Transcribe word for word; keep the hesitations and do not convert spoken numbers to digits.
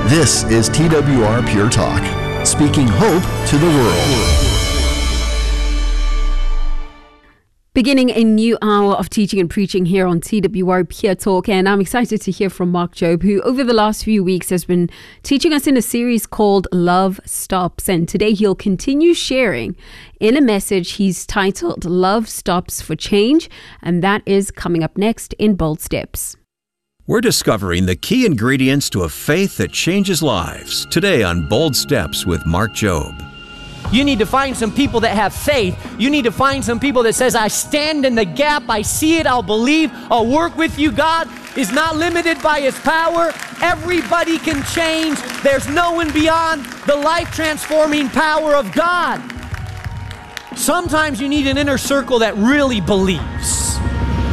This is T W R Pure Talk, speaking hope to the world. Beginning a new hour of teaching and preaching here on T W R Pure Talk, and I'm excited to hear from Mark Jobe, who over the last few weeks has been teaching us in a series called Love Stops, and today he'll continue sharing in a message he's titled Love Stops for Change, and that is coming up next in Bold Steps. We're discovering the key ingredients to a faith that changes lives today on Bold Steps with Mark Jobe. You need to find some people that have faith. You need to find some people that says, I stand in the gap, I see it, I'll believe, I'll work with you. God is not limited by his power. Everybody can change. There's no one beyond the life-transforming power of God. Sometimes you need an inner circle that really believes.